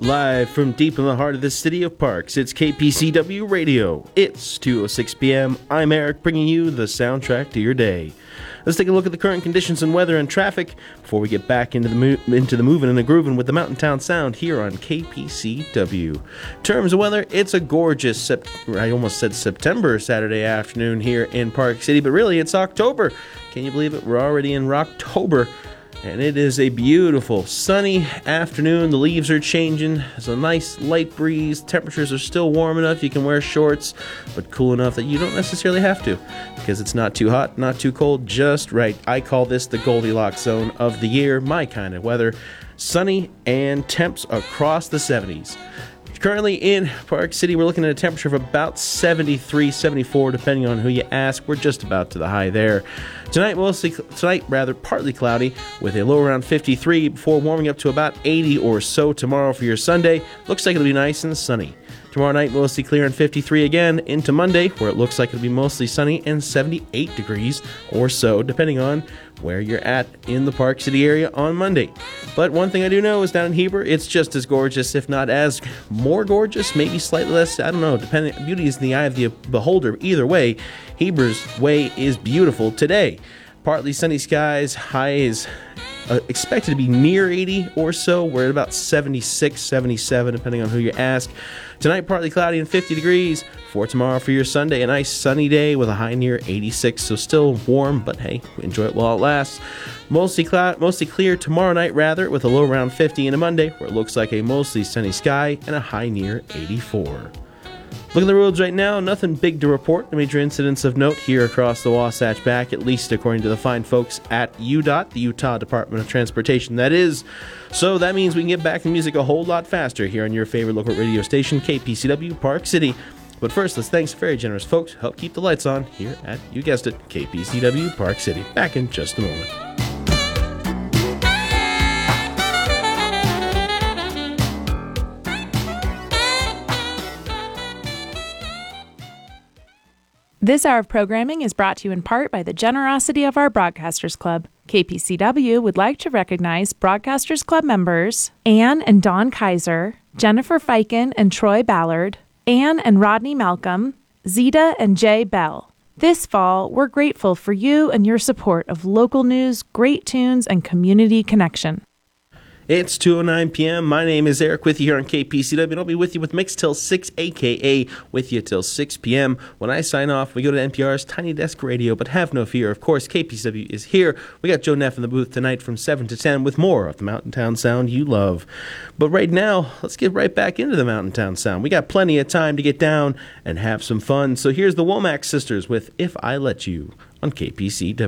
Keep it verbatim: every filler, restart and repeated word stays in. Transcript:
Live from deep in the heart of the city of Parks, it's K P C W Radio. It's two oh six p.m. I'm Eric, bringing you the soundtrack to your day. Let's take a look at the current conditions and weather and traffic before we get back into the mo- into the moving and the grooving with the Mountain Town Sound here on K P C W. In terms of weather, it's a gorgeous, sep- I almost said September Saturday afternoon here in Park City, but really it's October. Can you believe it? We're already in Rocktober. And it is a beautiful sunny afternoon. The leaves are changing. There's a nice light breeze. Temperatures are still warm enough you can wear shorts, but cool enough that you don't necessarily have to, because it's not too hot, not too cold, just right. I call this the Goldilocks zone of the year, my kind of weather. Sunny and temps across the seventies. Currently in Park City, we're looking at a temperature of about seventy-three, seventy-four, depending on who you ask. We're just about to the high there. Tonight, mostly tonight, rather partly cloudy, with a low around fifty-three before warming up to about eighty or so tomorrow for your Sunday. Looks like it'll be nice and sunny. Tomorrow night, mostly clear and fifty-three again into Monday, where it looks like it'll be mostly sunny and seventy-eight degrees or so, depending on where you're at in the Park City area on Monday. But one thing I do know is down in Heber, it's just as gorgeous, if not as more gorgeous, maybe slightly less, I don't know, depending. Beauty is in the eye of the beholder. Either way, Heber's way is beautiful today. Partly sunny skies, highs uh, expected to be near eighty or so. We're at about seventy-six, seventy-seven, depending on who you ask. Tonight, partly cloudy and fifty degrees. For tomorrow for your Sunday, a nice sunny day with a high near eighty-six, so still warm, but hey, enjoy it while it lasts. Mostly cloud, mostly clear tomorrow night, rather, with a low around fifty into Monday, where it looks like a mostly sunny sky and a high near eighty-four. Looking at the roads right now, nothing big to report. No major incidents of note here across the Wasatch Back, at least according to the fine folks at U D O T, the Utah Department of Transportation, that is. So that means we can get back to music a whole lot faster here on your favorite local radio station, K P C W Park City. But first, let's thank some very generous folks who help keep the lights on here at, you guessed it, K P C W Park City. Back in just a moment. This hour of programming is brought to you in part by the generosity of our Broadcasters Club. K P C W would like to recognize Broadcasters Club members Ann and Dawn Kaiser, Jennifer Fiken and Troy Ballard, Ann and Rodney Malcolm, Zeta and Jay Bell. This fall, we're grateful for you and your support of local news, great tunes, and community connection. It's two oh nine p.m. My name is Eric, with you here on K P C W, and I'll be with you with Mix till six, a k a with you till six p.m. When I sign off, we go to N P R's Tiny Desk Radio, but have no fear. Of course, K P C W is here. We got Joe Neff in the booth tonight from seven to ten with more of the Mountain Town Sound you love. But right now, let's get right back into the Mountain Town Sound. We got plenty of time to get down and have some fun. So here's the Womack Sisters with If I Let You on K P C W.